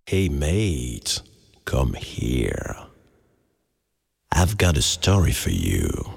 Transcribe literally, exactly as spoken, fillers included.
Hey mate, come here. I've got a story for you.